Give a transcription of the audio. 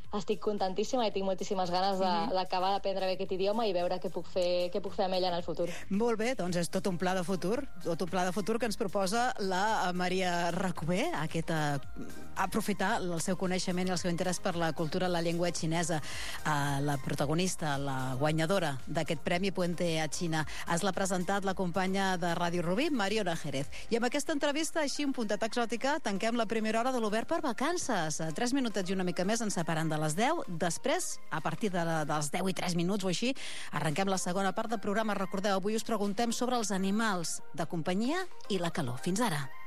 estic contentíssima i tinc moltíssimes ganes d'acabar d'aprendre bé aquest idioma i veure què puc fer amb ella en el futur. Molt bé, doncs és tot un pla de futur, que ens proposa la Maria Recober, aprofitar el seu coneixement i el seu interès per la cultura, la llengua xinesa. La protagonista, la guanyadora d'aquest Premi Puente a Xina. Es l'ha presentat la companya de Ràdio Rubí, Mariona Jerez. I amb aquesta entrevista, així un puntet exòtica, tanquem la primera hora de l'Obert per vacances. 3 minutets i una mica més ens separan de les 10. Després, a partir dels 10 i 3 minuts o així, arrenquem la segona part del programa. Recordeu, avui us preguntem sobre els animals de companyia i la calor. Fins ara.